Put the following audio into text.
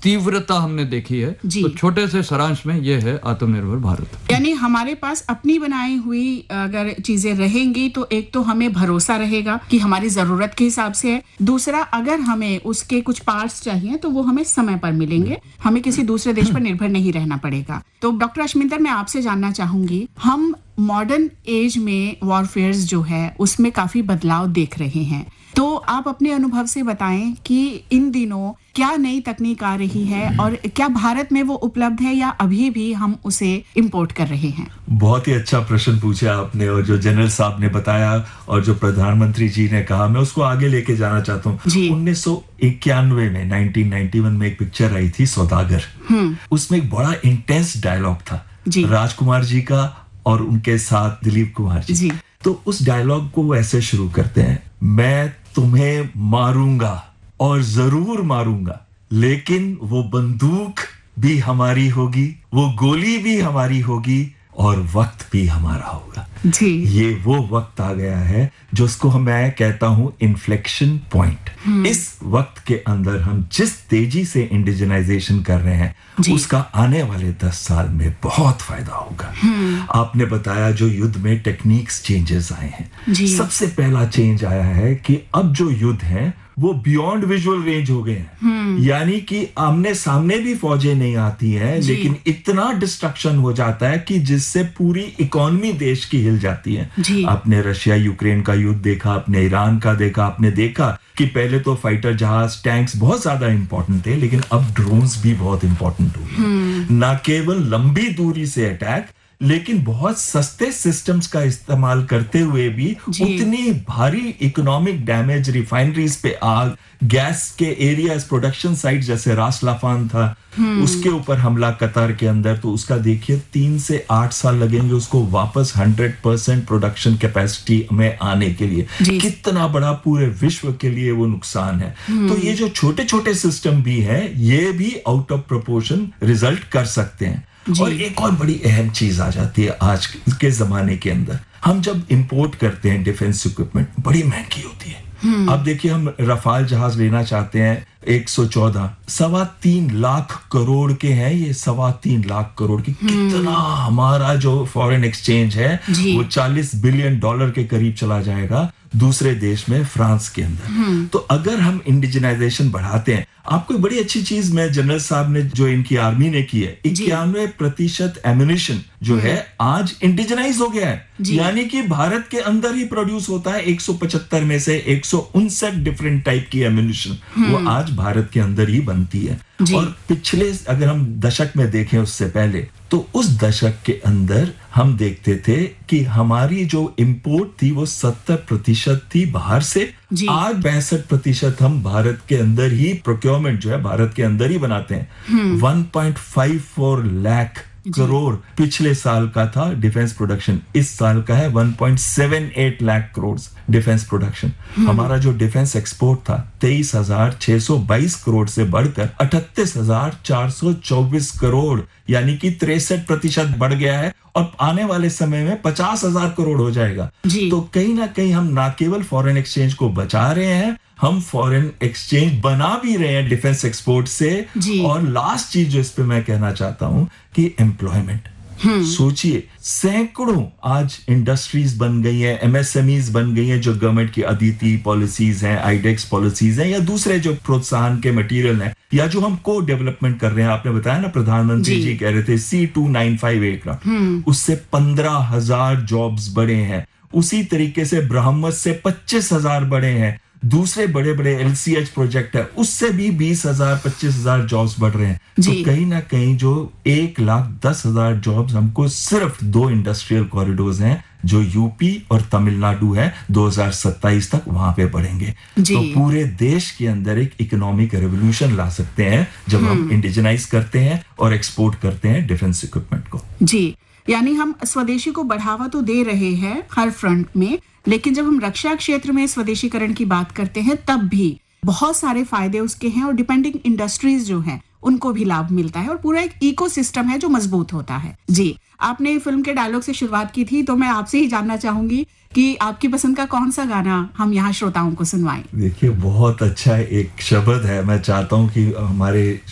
तीव्रता हमने देखी है। तो छोटे से सारांश में ये है आत्मनिर्भर भारत। यानी हमारे पास अपनी बनाई हुई अगर चीजें रहेंगी तो एक तो हमें भरोसा रहेगा कि हमारी जरूरत के हिसाब से है, दूसरा अगर हमें उसके कुछ पार्ट्स चाहिए तो वो हमें समय पर मिलेंगे, हमें किसी दूसरे देश पर निर्भर नहीं रहना पड़ेगा। तो डॉक्टर अश्मिंदर, मैं आपसे जानना चाहूंगी, हम मॉडर्न एज में वॉरफेयर्स जो है उसमें काफी बदलाव देख रहे हैं, तो आप अपने अनुभव से बताएं कि इन दिनों क्या नई तकनीक आ रही है और क्या भारत में वो उपलब्ध है या अभी भी हम उसे इंपोर्ट कर रहे हैं? बहुत ही अच्छा प्रश्न पूछा आपने, और जो जनरल साहब ने बताया और जो प्रधानमंत्री जी ने कहा, मैं उसको आगे लेके जाना चाहता हूँ। 1991 में 1991 में एक पिक्चर आई थी सौदागर। उसमें एक बड़ा इंटेंस डायलॉग था राजकुमार जी का और उनके साथ दिलीप कुमार जी। तो उस डायलॉग को वो ऐसे शुरू करते हैं, मैं तुम्हें मारूंगा और जरूर मारूंगा, लेकिन वो बंदूक भी हमारी होगी, वो गोली भी हमारी होगी और वक्त भी हमारा होगा। ये वो वक्त आ गया है जो उसको मैं कहता हूं इन्फ्लेक्शन पॉइंट। इस वक्त के अंदर हम जिस तेजी से इंडिजिनाइजेशन कर रहे हैं उसका आने वाले 10 साल में बहुत फायदा होगा। आपने बताया जो युद्ध में टेक्निक्स चेंजेस आए हैं, सबसे पहला चेंज आया है कि अब जो युद्ध है वो बियॉन्ड विजुअल रेंज हो गए हैं। यानी कि आमने सामने भी फौजें नहीं आती हैं, लेकिन इतना डिस्ट्रक्शन हो जाता है कि जिससे पूरी इकोनॉमी देश की हिल जाती है। आपने रशिया यूक्रेन का युद्ध देखा, आपने ईरान का देखा, आपने देखा कि पहले तो फाइटर जहाज टैंक्स बहुत ज्यादा इंपॉर्टेंट थे, लेकिन अब ड्रोन्स भी बहुत इंपॉर्टेंट हो गए। ना केवल लंबी दूरी से अटैक, लेकिन बहुत सस्ते सिस्टम्स का इस्तेमाल करते हुए भी उतनी भारी इकोनॉमिक डैमेज, रिफाइनरीज पे आग, गैस के एरियाज, प्रोडक्शन साइट जैसे रास लाफान था, उसके ऊपर हमला कतर के अंदर, तो उसका देखिए 3 से 8 साल लगेंगे उसको वापस 100% प्रोडक्शन कैपेसिटी में आने के लिए। कितना बड़ा पूरे विश्व के लिए वो नुकसान है। तो ये जो छोटे छोटे सिस्टम भी है, ये भी आउट ऑफ प्रोपोर्शन रिजल्ट कर सकते हैं। और एक और बड़ी अहम चीज आ जाती है आज के जमाने के अंदर, हम जब इंपोर्ट करते हैं डिफेंस इक्विपमेंट, बड़ी महंगी होती है। अब देखिए, हम रफाल जहाज लेना चाहते हैं 114, 3.25 लाख करोड़ के हैं ये, 3.25 लाख करोड़ की। कितना हमारा जो फॉरेन एक्सचेंज है वो $40 बिलियन के करीब चला जाएगा दूसरे देश में, फ्रांस के अंदर। तो अगर हम इंडिजिनाइजेशन बढ़ाते हैं, आपको बड़ी अच्छी चीज में जनरल साहब ने जो इनकी आर्मी ने की है, 91% एम्युनिशन जो है आज इंडिजिनाइज हो गया है। यानी कि भारत के अंदर ही प्रोड्यूस होता है। 175 में से 159 डिफरेंट टाइप की एम्युनिशन वो आज भारत के अंदर ही बनती है। और पिछले अगर हम दशक में देखें उससे पहले, तो उस दशक के अंदर हम देखते थे कि हमारी जो इंपोर्ट थी वो 70% थी बाहर से। आज 62% हम भारत के अंदर ही प्रोक्योरमेंट जो है भारत के अंदर ही बनाते हैं। 1.54 लाख करोड़ पिछले साल का था डिफेंस प्रोडक्शन, इस साल का है 1.78 लाख करोड़ डिफेंस प्रोडक्शन। हमारा जो डिफेंस एक्सपोर्ट था 23,622 करोड़ से बढ़कर 38,424 करोड़, यानी कि 63% बढ़ गया है, और आने वाले समय में 50,000 करोड़ हो जाएगा। तो कहीं ना कहीं हम ना केवल फॉरेन एक्सचेंज को बचा रहे हैं, हम फॉरेन एक्सचेंज बना भी रहे हैं डिफेंस एक्सपोर्ट से। और लास्ट चीज जो इस पे मैं कहना चाहता हूं कि एम्प्लॉयमेंट, सोचिए सैकड़ों आज इंडस्ट्रीज बन गई हैं, एमएसएमईज बन गई हैं, जो गवर्नमेंट की अदिति पॉलिसीज हैं, आईडेक्स पॉलिसीज हैं, या दूसरे जो प्रोत्साहन के मटेरियल हैं, या जो हम को डेवलपमेंट कर रहे हैं। आपने बताया ना, प्रधानमंत्री जी कह रहे थे C295 एयरक्राफ्ट, उससे 15,000 जॉब्स बढ़े हैं। उसी तरीके से ब्रह्मोस से 25,000 बढ़े हैं। दूसरे बड़े बड़े LCH प्रोजेक्ट है, उससे भी 20,000 25,000 जॉब्स बढ़ रहे हैं। तो कहीं ना कहीं जो 1,10,000 जॉब्स हमको सिर्फ 2 इंडस्ट्रियल कॉरिडोर्स हैं जो यूपी और तमिलनाडु है, 2027 तक वहां पे बढ़ेंगे। तो पूरे देश के अंदर एक इकोनॉमिक रेवोल्यूशन ला सकते हैं जब हम इंडिजिनाइज करते हैं और एक्सपोर्ट करते हैं डिफेंस इक्विपमेंट को। यानी हम स्वदेशी को बढ़ावा तो दे रहे हैं हर फ्रंट में, लेकिन जब हम रक्षा क्षेत्र में स्वदेशीकरण की बात करते हैं तब भी बहुत सारे फायदे उसके हैं, और डिपेंडिंग इंडस्ट्रीज जो हैं उनको भी लाभ मिलता है, और पूरा एक इकोसिस्टम है जो मजबूत होता है। आपने फिल्म के डायलॉग से शुरुआत की थी, तो मैं आपसे ही जानना चाहूंगी कि आपकी पसंद का कौन सा गाना हम यहाँ श्रोताओं को सुनवाएं। देखिए, बहुत अच्छा एक शब्द है, मैं चाहता हूँ कि हमारे